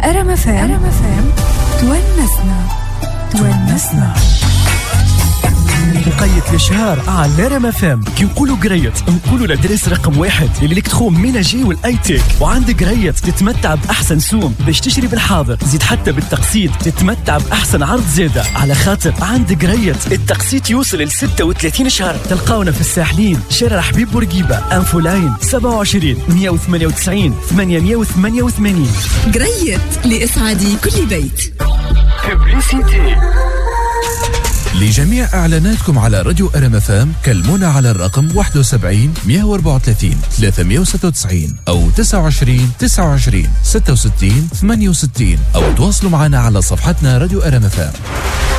RMFM تونسنا. وقيت الشهر على RMFM كي نقولوا قريت نقولوا لدرس رقم 1 للإلكترون ميناجي والأيتيك. وعندك قريت تتمتع بأحسن سوم باش تشتري بالحاضر، زيد حتى بالتقسيط تتمتع بأحسن عرض زيادة، على خاطر عندك قريت التقسيط يوصل ل 36 شهر. تلقاونا في الساحلين، شارع حبيب بورقيبة، انفو لاين 27 198 888. قريت لإسعاد كل بيت. ببليسيتي. لجميع إعلاناتكم على راديو RMFM كلمونا على الرقم 71 134 396 أو 29 29 66 68 أو تواصلوا معنا على صفحتنا راديو RMFM.